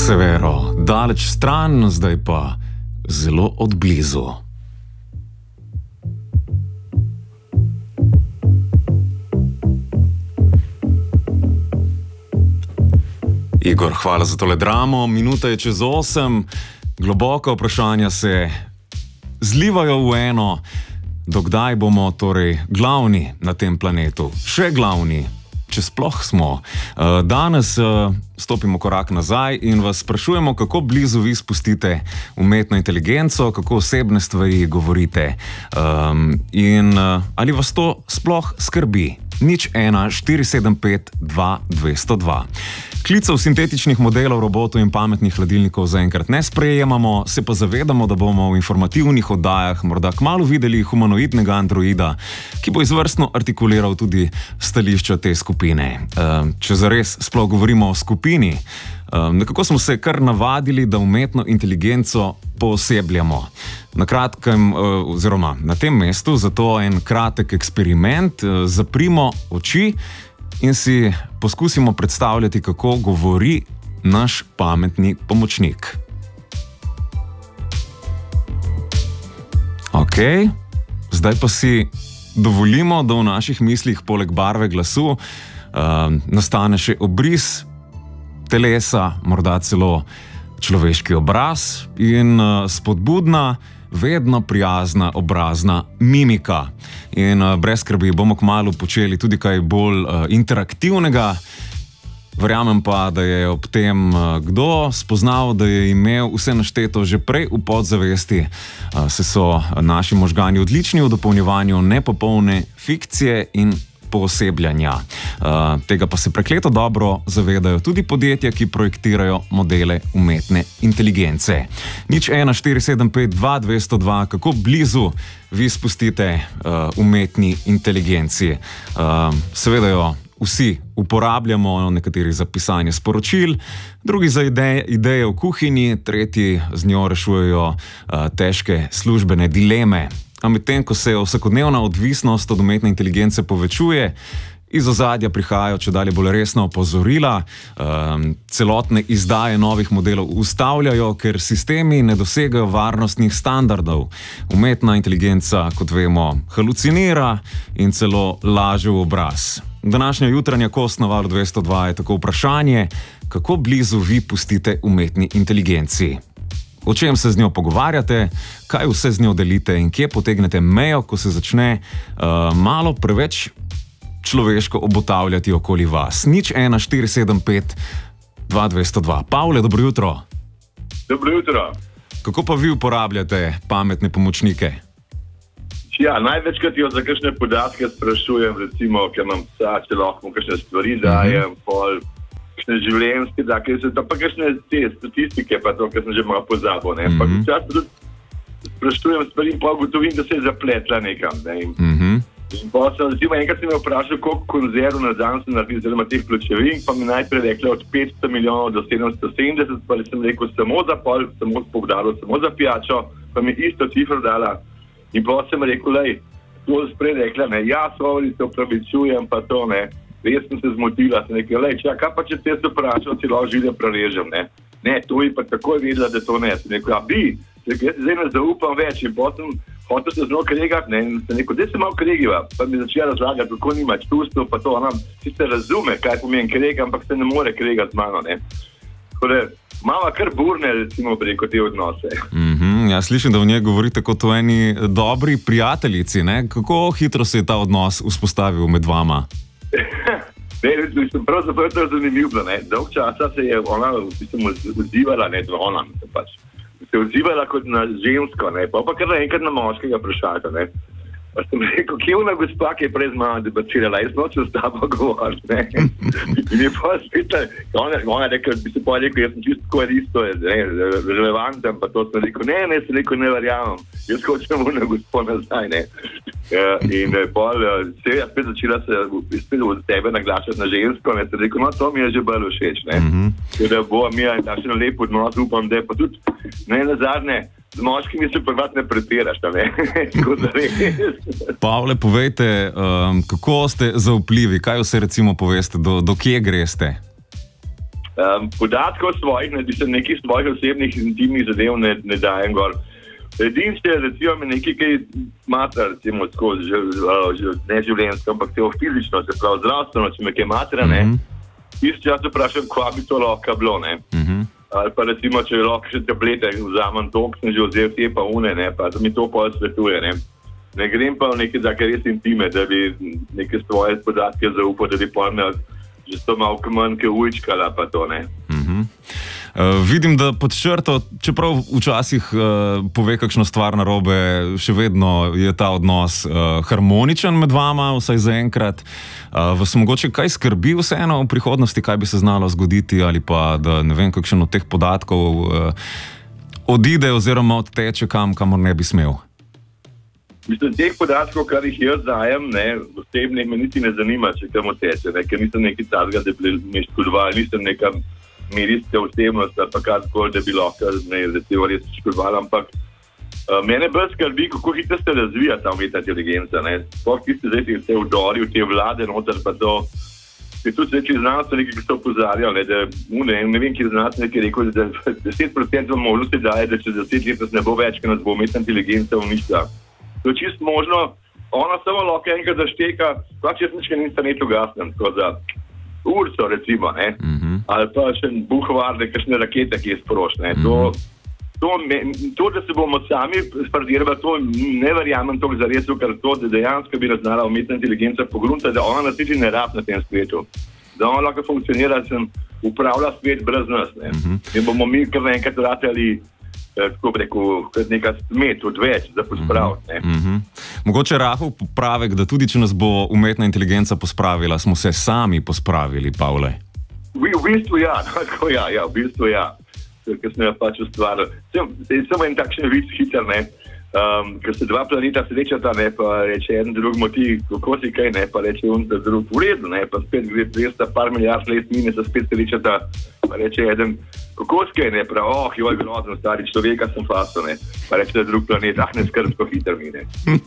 Severo, daleč stran, zdaj pa zelo odblizu. Igor, hvala za tole dramo. Minuta je čez 8. Globoka vprašanja se zlivajo v eno. Dokdaj bomo torej glavni na tem planetu? Še glavni, če sploh smo. Danes stopimo korak nazaj in vas sprašujemo, kako blizu vi spustite umetno inteligenco, kako osebne stvari govorite in ali vas to sploh skrbi. 014752202. Klicev sintetičnih modelov, robotov in pametnih hladilnikov zaenkrat ne sprejemamo, se pa zavedamo, da bomo v informativnih oddajah morda kmalu videli humanoidnega androida, ki bo izvrstno artikuliral tudi stališča te skupine. Če zares sploh govorimo o skupini, nekako smo se kar navadili, da umetno inteligenco poosebljamo. Na kratkem, oziroma na tem mestu, zato en kratek eksperiment, zaprimo oči in si poskusimo predstavljati, kako govori naš pametni pomočnik. Ok, zdaj pa si dovolimo, da v naših mislih poleg barve glasu nastane še obris telesa, morda celo človeški obraz in spodbudna, vedno prijazna obrazna mimika. In brez skrbi bomo kmalu počeli tudi kaj bolj interaktivnega. Verjamem pa, da je ob tem kdo spoznal, da je imel vse našteto že prej v podzavesti, se so naši možgani odlični v dopolnjevanju nepopolne fikcije in poosebljanja. Tega pa se prekleto dobro zavedajo tudi podjetja, ki projektirajo modele umetne inteligence. 014752202, kako blizu vi spustite umetni inteligenci. Seveda jo vsi uporabljamo, nekateri za pisanje sporočil, drugi za ideje v kuhinji, tretji z njo rešujejo težke službene dileme. A medtem, ko se vsakodnevna odvisnost od umetne inteligence povečuje, iz ozadja prihajajo čedalje bolj resna opozorila, celotne izdaje novih modelov ustavljajo, ker sistemi ne dosegajo varnostnih standardov. Umetna inteligenca, kot vemo, halucinira in celo laže v obraz. Današnja jutranja kost na Valu 202 je tako vprašanje, kako blizu vi pustite umetni inteligenci. O čem se z njo pogovarjate, kaj vse z njo delite in kje potegnete mejo, ko se začne malo preveč človeško obotavljati okoli vas. 014752202. Pavle, dobro jutro. Dobro jutro. Kako pa vi uporabljate pametne pomočnike? Ja, največkrat jo za kakšne podatke sprašujem, recimo, ker imam psa, če lahko kakšne stvari dajem, pol kakšne življenjske, pa kakšne te statistike, pa to, kar sem že malo pozabil, ne. Pa včasih tudi sprašujem stvari in pa ugotovim, da se je zapletla nekam, ne. In pa sem, recimo, enkrat sem me vprašal, koliko konzerv na dan sem naredil, oziroma teh pločevink, pa mi najprej rekla od 500 milijonov do 770, pa sem rekel samo za pol, samo poudaril, samo za pijačo, pa mi isto cifro dala. In pa sem rekel, lej, to sprej rekla, ne, ja, svojili se opravičujem, pa to, ne. Res sem se zmotila, sem rekel, lej, kaj pa če te se vprašal, si lahko življen prerežem, ne. Ne, to je pa takoj vedela, da to ne. Sem rekel, bi, jaz se zdaj ne zaupam več in pa sem hotel se z njo kregati, ne, in sem rekel, da se malo kregiva, pa mi začela razlagati, kako nima čustev, pa to, ona sicer razume, kaj pomeni kreg, ampak se ne more kregati z mano, ne. Tako da, mama kar burne, recimo, preko te odnose. Ja, slišim, da v njej govorite kot o eni dobri prijateljici, ne? Kako hitro se je ta odnos vzpostavil med vama? Ne, pravzaprav je to zanimivo, ne. Dolg časa se je ona odzivala, ne, ona pač. Se je odzivala kot na žensko, ne, pa kar naenkrat na moškega vprašanja, ne. Pa sem rekel, kje ona gospa, ki je prej z mano debatirala, jaz nočem s tabo govoriti, ne. In je pa spet, ona je rekel, bi se pa rekel, jaz sem čisto tako isto, relevanten, pa to sem rekel, ne, sem rekel, ne verjamem, jaz hočem ona gospo nazaj, ne. In pol se je spet začela se spet od tebe naglašati na žensko, ne, sem rekel, no, to mi je že bolj všeč, ne. Da bo mi je takšen lep odnos, upam, da je pa tudi, ne, nazadnje, z moškimi se prvat ne pretiraš, ne. Pavle, povejte, kako ste zaupljivi, kaj vse recimo poveste, do kje greste? Podatkov svojih, nekih svojih osebnih intimnih zadev ne dajem gor. Edin ste, recimo, nekaj, ki matra, recimo, skozi, ne življenjsko, ampak celo fizično, se pravi zdravstveno, če me kaj matra, ne, isti čas vprašam, kva bi to lahko bilo, ne. Ali pa recimo, če lahko še tablete vzamem tok, sem že vzel te pa une, ne, pa da mi to pol svetuje, ne. Ne grem pa v neke take res intime, da bi neke svoje podatke zaupal, da bi pol imel že to malo manj ke ujčkala pa to, ne. Vidim, da pod črto, čeprav včasih pove kakšno stvar narobe, še vedno je ta odnos harmoničen med vama, vsaj zaenkrat. Vas mogoče kaj skrbi vseeno v prihodnosti, kaj bi se znalo zgoditi, ali pa da ne vem, kakšen od teh podatkov odide oziroma odteče kamor ne bi smel? Mislim, teh podatkov, kar jih jaz dajem, osebnih me niti ne zanima, če kam oteče, ker nisem nekaj tazga, da bi me škodoval, nisem neka mirijska osebnost, ali pa karkoli, da bi lahko recimo res škodoval, ampak mene bolj skrbi, kako hitro se razvija ta umetna inteligenca, sploh tisti zdaj se vdori v te vlade noter, pa to, je tudi neki znanstveniki, ki so opozarjali, da ne vem, ki znanstveniki rekel, da 10% možnosti daje, da čez 10 let nas ne bo več, ker nas bo umetna inteligenca uničila. To je čisto možno, ona samo lahko enkrat zašteka, pač jaz nič na internetu gasnem, tako za urco recimo, ali pa še buhvarne, kakšne rakete, ki je sproš, To, da se bomo sami spardirali, to ne verjamem toliko zares, ker to, da dejansko bi znala umetna inteligenca pogruntati, da ona nas niti ne rab na tem svetu. Da ona lahko funkcionira, sem upravlja svet brez nas, In bomo mi kar enkrat ratali, tako bi rekel, kot neka smet odveč za pospraviti. Mogoče rahel popravek, da tudi če nas bo umetna inteligenca pospravila, smo se sami pospravili, Pavle. V bistvu ja, v bistvu ja. Ker sem jo pač ustvaril. Samo en takšen vic hiter, ker se dva planeta srečata, pa reče en drugemu ti, kako si kaj, pa reče on za drug v redu, pa spet gre 200 par milijard let mine, se spet srečata, pa reče eden, kako si kaj, joj, grozno stari človeka sem faso, pa reče drug planet, ne skrb, ko hiter mine.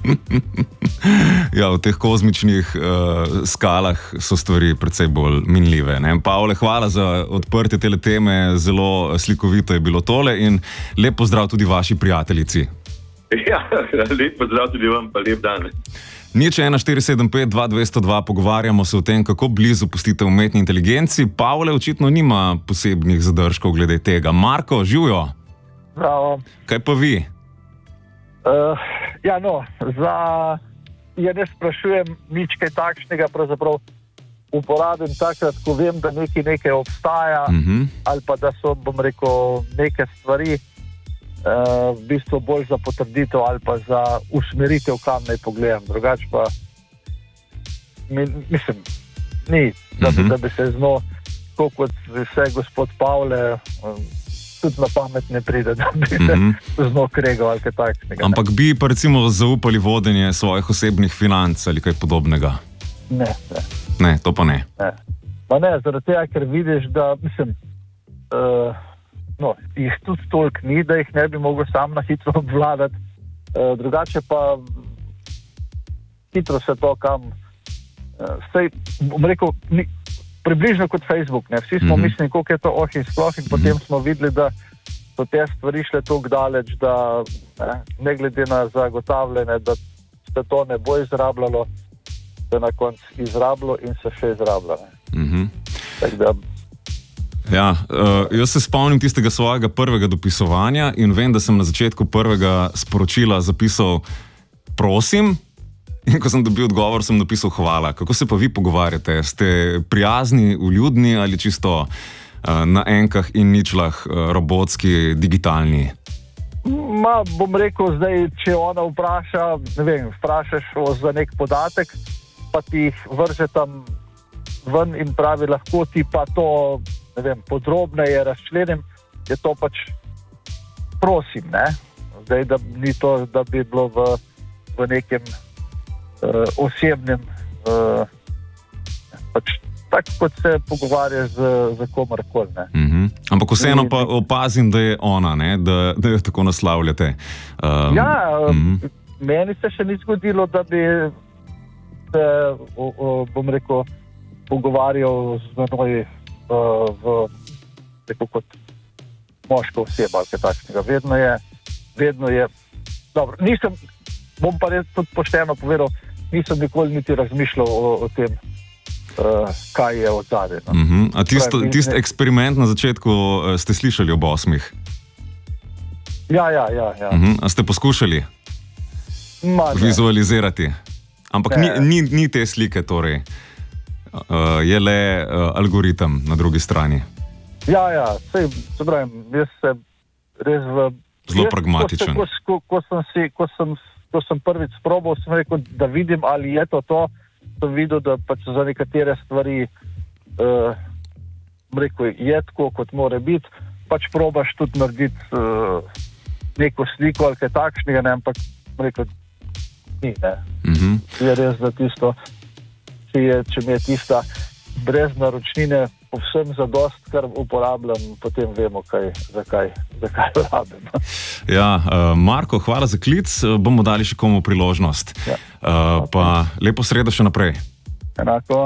Ja, v teh kozmičnih skalah so stvari precej bolj minljive. Pavle, hvala za odprtje tele teme, zelo slikovito je bilo tole in lep pozdrav tudi vaši prijateljici. Ja, lep pozdrav tudi vam, pa lep dan. Nič 1475-2202, pogovarjamo se o tem, kako blizu pustite umetni inteligenci. Pavle očitno nima posebnih zadržkov glede tega. Marko, živjo? Bravo. Kaj pa vi? Ja ne sprašujem nič kaj takšnega, pravzaprav uporabim takrat, ko vem, da nekaj obstaja, ali pa da so, bom rekel, neke stvari v bistvu bolj za potrditev ali pa za usmeritev, kam naj pogledam. Drugače pa mislim, ni, da bi se zno, kot vse gospod Pavle, tudi na pamet ne pride, da bi se zno kregal ali kaj takšnega. Ampak bi pa recimo zaupali vodenje svojih osebnih financ ali kaj podobnega? Ne. Ne, to pa ne. Pa ne, zaradi tega, ker vidiš, da mislim, jih tudi toliko ni, da jih ne bi mogel sam na hitro obvladati. Drugače pa hitro se to kam bom rekel, približno kot Facebook, Vsi smo mislili, koliko je to in sploh in potem smo videli, da so te stvari šle toliko daleč, da ne glede na zagotavljanje, da se to ne bo izrabljalo, se na koncu izrabilo in se še izrabljalo. Tako da ja, jaz se spomnim tistega svojega prvega dopisovanja in vem, da sem na začetku prvega sporočila zapisal prosim, in ko sem dobil odgovor, sem napisal hvala. Kako se pa vi pogovarjate? Ste prijazni, vljudni ali čisto na enkah in ničlah robotski, digitalni? Bom rekel zdaj, če ona vpraša, ne vem, vprašaš za nek podatek, pa ti jih vrže tam ven in pravi, lahko ti pa to, ne vem, podrobneje razčlenim, je to pač prosim, Zdaj, da ni to, da bi bilo v nekem osebnem, pač tako, kot se pogovarjaš z komarkoli, Ampak vseeno pa opazim, da je ona, da jo tako naslavljate. Meni se še ni zgodilo, da bi se, bom rekel, pogovarjal z menoj v rekel, kot moška oseba ali kaj takšnega. Vedno je, dobro, bom pa res tudi pošteno povedal, nisem nikoli niti razmišljal o tem, kaj je od zadaj. No. A tisti eksperiment na začetku ste slišali ob 8? Ja. A ste poskušali vizualizirati? Ampak ni te slike, torej. Je le algoritem na drugi strani. Ja, se pravim, jaz se res zelo pragmatičen. Ko sem prvič sprobal, sem rekel, da vidim, ali je to, sem videl, da pač za nekatere stvari rekel, je tako, kot mora biti, pač probaš tudi narediti neko sliko ali kaj takšnega, ne, ampak rekel, ni, ne. Je res, da tisto, če mi je tista brez naročnine povsem zadost, kar uporabljam, potem vemo, zakaj rabim. Ja, Marko, hvala za klic, bomo dali še komu priložnost. Ja. Pa lepo sredo še naprej. Enako.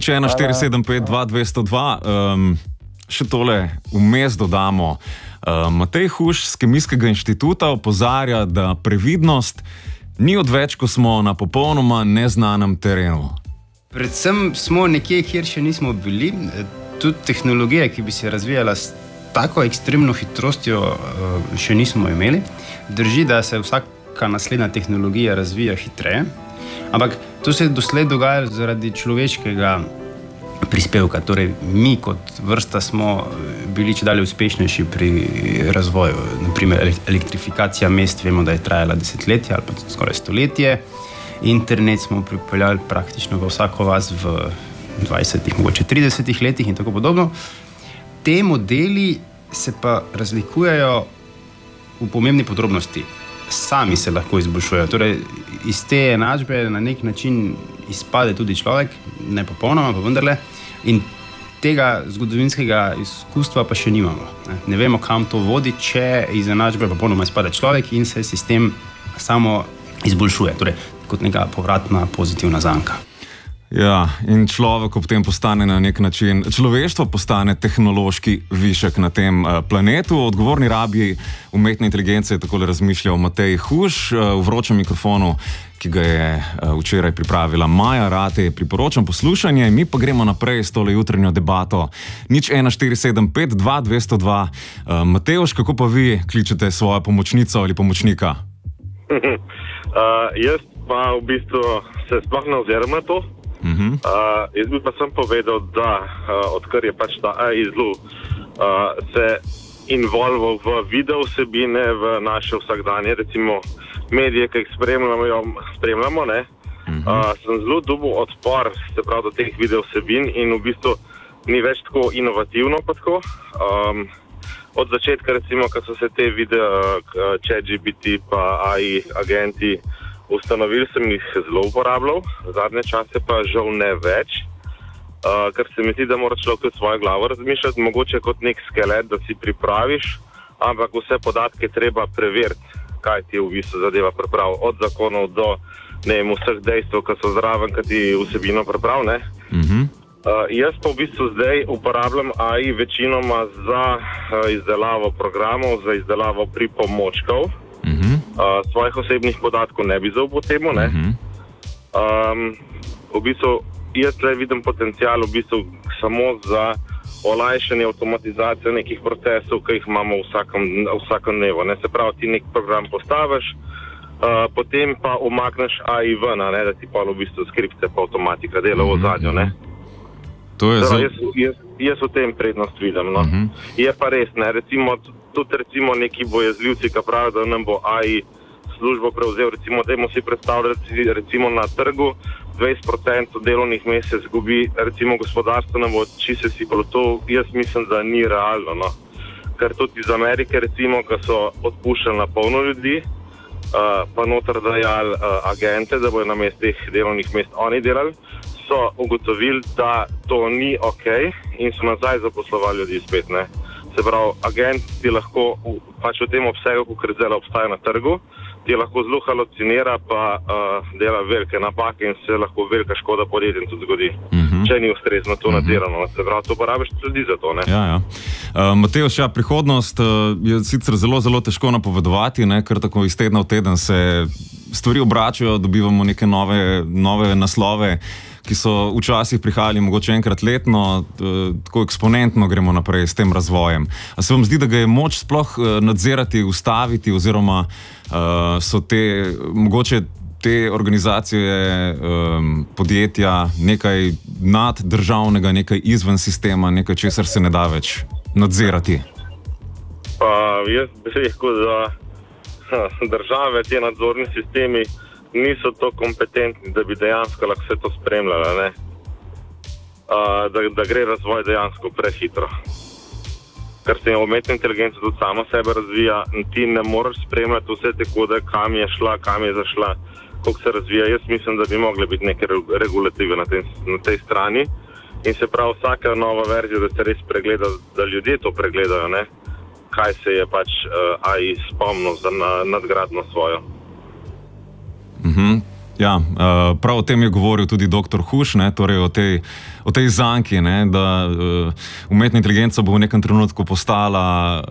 01475 202, še tole vmes dodamo. Matej Huš z Kemijskega inštituta opozarja, da previdnost ni odveč, ko smo na popolnoma neznanem terenu. Predvsem smo nekje, kjer še nismo bili. Tudi tehnologija, ki bi se razvijala s tako ekstremno hitrostjo, še nismo imeli. Drži, da se vsaka naslednja tehnologija razvija hitreje, ampak to se je doslej dogajalo zaradi človeškega prispevka. Torej, mi kot vrsta smo bili čedalje uspešnejši pri razvoju. Naprimer, elektrifikacija mest, vemo, da je trajala desetletja ali pa skoraj stoletje. Internet smo pripeljali praktično v vsako vas v 20, mogoče 30 letih in tako podobno. Te modeli se pa razlikujejo v pomembni podrobnosti. Sami se lahko izboljšujejo. Torej, iz te enačbe na nek način izpade tudi človek, ne popolnoma, pa vendarle. In tega zgodovinskega izkustva pa še nimamo. Ne vemo, kam to vodi, če iz enačbe popolnoma izpade človek in se sistem samo izboljšuje. Torej, kot neka povratna pozitivna zanka. Ja, in človek ob tem postane na nek način, človeštvo postane tehnološki višek na tem planetu. Odgovorni rabi umetne inteligence je takole razmišljal Matej Huš v vročem mikrofonu, ki ga je včeraj pripravila Maja Rate. Priporočam poslušanje, mi pa gremo naprej s tole jutranjo debato. 01475 202. Matejš, kako pa vi kličete svojo pomočnico ali pomočnika? Jaz pa v bistvu se sploh ne oziram na to. Jaz bi pa sem povedal, da odkar je pač ta AI se involval v video vsebine v naše vsakdanje, recimo medije, ki jih spremljamo, ne, sem zelo dobil odpor, se pravi, do teh video vsebin in v bistvu ni več tako inovativno pa tako. Od začetka, recimo, ko so se te video ChatGPT pa AI agenti ustanovili, sem jih zelo uporabljal, zadnje čase pa žal ne več, ker se mi zdi, da mora človek tudi svojo glavo razmišljati, mogoče kot nek skelet, da si pripraviš, ampak vse podatke treba preveriti, kaj ti v bistvu zadeva priprav, od zakonov do vseh dejstev, ki so zraven, ki ti vsebino priprav, ne. Jaz pa v bistvu zdaj uporabljam AI večinoma za izdelavo programov, za izdelavo pripomočkov. Svojih osebnih podatkov ne bi zaupal temu, ne. V bistvu jaz tle vidim potencial v bistvu samo za olajšanje avtomatizacije nekih procesov, ki jih imamo vsakem dnevu, ne. Se pravi, ti nek program postaviš, potem pa umakneš AI ven, ne, da ti pa v bistvu skripte pa avtomatika dela v ozadju, ne. Jaz v tem prednost vidim. No. Je pa res, ne, tudi neki bojazljivci, ki pravijo, da nam bo AI službo prevzel, recimo, dajmo si predstavljati, recimo na trgu 20% delovnih mest se zgubi, recimo gospodarstvo nam bo čisto sikalo, to jaz mislim, da ni realno, no. Ker tudi iz Amerike, recimo, ki so odpuščali na polno ljudi, pa noter dajali agente, da bojo na mest teh delovnih mest oni delali, so ugotovili, da to ni okej in so nazaj zaposlovali ljudi spet, ne. Se pravi, agent ti lahko pač v tem obsegu, kot zdaj obstaja na trgu, ti lahko zelo halucinira, pa dela velike napake in se lahko velika škoda podjetjem tudi zgodi. če ni ustrezno to nadzirano. Se pravi, to porabiš tudi za to. Ja. Mateoš, prihodnost je sicer zelo, zelo težko napovedovati, ker tako iz tedna v teden se stvari obračajo, dobivamo neke nove naslove, ki so včasih prihajali mogoče enkrat letno, tako eksponentno gremo naprej s tem razvojem. A se vam zdi, da ga je moč sploh nadzirati, ustaviti, oziroma so mogoče te organizacije, podjetja nekaj naddržavnega, nekaj izven sistema, nekaj, česar se ne da več nadzirati? Jaz bi rekel, da države, te nadzorni sistemi niso to kompetentni, da bi dejansko lahko vse to spremljala, da gre razvoj dejansko prehitro. Ker se umetna inteligenca tudi sama sebe razvija, ti ne moreš spremljati vse te kode, kam je šla, kam je zašla, koliko se razvija. Jaz mislim, da bi mogli biti neke regulative na tej strani in se pravi vsaka nova verzija, da se res pregleda, da ljudje to pregledajo, kaj se je pač AI spomnil za nadgradno svojo. Ja, prav o tem je govoril tudi dr. Huš, torej o tej zanki, da umetna inteligenca bo v nekem trenutku postala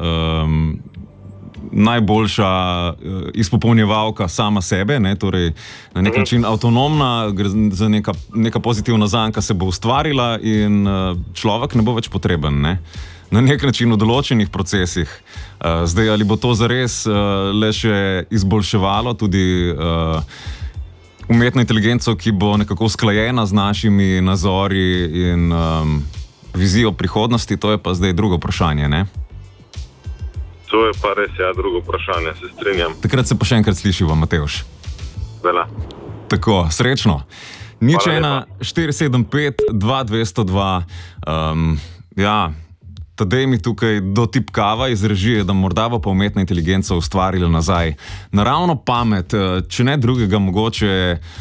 najboljša izpopolnjevalka sama sebe, torej na nek način avtonomna, gre za neka pozitivna zanka se bo ustvarila in človek ne bo več potreben, na nek način v določenih procesih. Zdaj, ali bo to zares le še izboljševalo tudi umetno inteligenco, ki bo nekako usklajena z našimi nazori in vizijo prihodnosti, to je pa zdaj drugo vprašanje, To je pa res, drugo vprašanje, se strinjam. Takrat se pa še enkrat slišiva, Mateoš. Vela. Tako, srečno. 01475 2202. Tadej mi tukaj dotipkava iz režije, da morda bo pa umetna inteligenca ustvarila nazaj naravno pamet, če ne drugega mogoče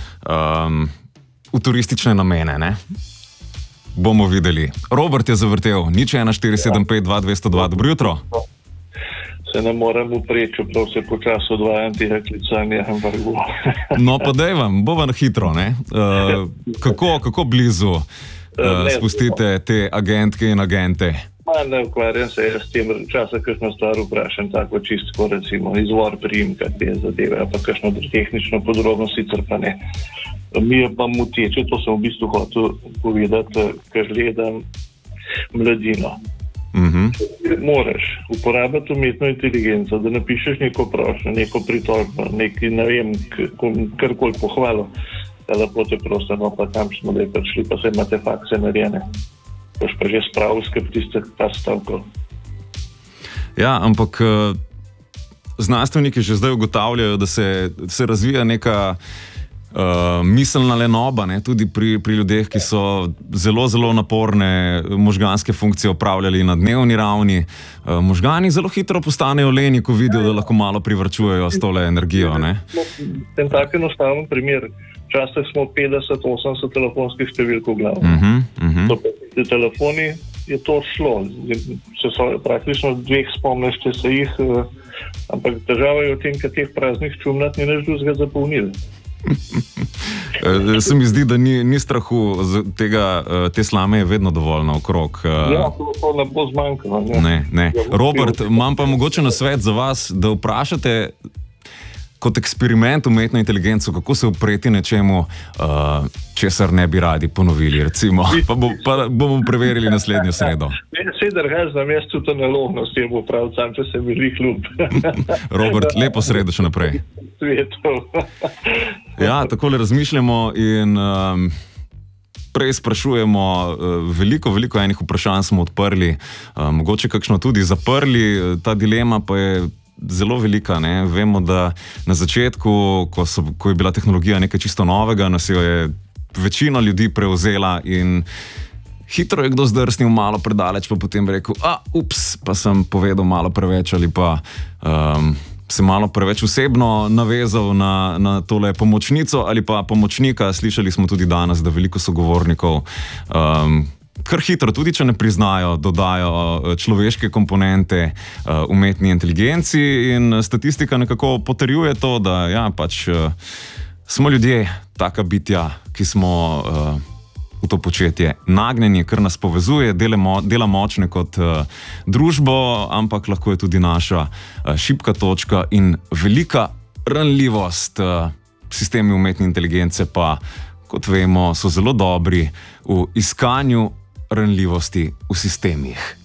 v turistične namene, Bomo videli. Robert je zavrtel. 01475 2202. Dobro jutro. Se ne morem upreti, čeprav se počasi odvajam tega klicanja, ampak bo. No, pa daj vam, bova na hitro, Kako blizu spustite te agentke in agente? Ne ukvarjam se s tem, včasih kakšno stvar vprašam, tako čisto, recimo, izvor priimka te zadeve, pa kakšno tehnično podrobnost, sicer pa ne. Mi je pa moteče, to sem v bistvu hotel povedati, ker gledam mladino. Moraš uporabiti umetno inteligenco, da napišeš neko prošnjo, neko pritožbo, neki, ne vem, karkoli pohvalo, da lepo te prosto, pa tam smo da je prišli, pa se imate fakse narejene. Boš pa že spravil skrb tistih ta stavkov. Ja, ampak znanstveniki že zdaj ugotavljajo, da se razvija neka miselna lenoba, tudi pri ljudeh, ki so zelo, zelo naporne možganske funkcije opravljali na dnevni ravni. Možgani zelo hitro postanejo leni, ko vidijo, da lahko malo privarčujejo s tole energijo. Ten tak enostaven primer. Včasih smo 50-80 telefonskih številk v glavu. Te telefoni je to šlo. Se so praktično dveh spomniš, če se jih, ampak težava je v tem, ker teh praznih čumnat ni nič drugega zapolnili. Se mi zdi, da ni strahu te slame je vedno dovolj naokrog. Ja, to ne bo zmanjkalo. Ne. Robert, imam pa mogoče nasvet za vas, da vprašate kot eksperiment umetno inteligenco, kako se upreti nečemu, česar ne bi radi ponovili, recimo. Pa bomo preverili naslednjo sredo. Vse drgaš na mestu to naložnost, je bo prav, sam če se mi li kljub. Robert, lepo sredo še naprej. Svetov. Ja, takole razmišljamo in prej sprašujemo, veliko enih vprašanj smo odprli, mogoče kakšno tudi zaprli, ta dilema pa je zelo velika. Vemo, da na začetku, ko je bila tehnologija nekaj čisto novega, nas jo je večina ljudi prevzela in hitro je kdo zdrsnil malo predaleč, pa potem rekel, pa sem povedal malo preveč ali pa se malo preveč osebno navezal na tole pomočnico ali pa pomočnika. Slišali smo tudi danes, da veliko sogovornikov kar hitro, tudi če ne priznajo, dodajo človeške komponente umetni inteligenci in statistika nekako potrjuje to, da smo ljudje taka bitja, ki smo v to početje nagnjeni, kar nas povezuje, dela močne kot družbo, ampak lahko je tudi naša šibka točka in velika ranljivost. Sistemi umetne inteligence pa, kot vemo, so zelo dobri v iskanju ranljivosti v sistemih.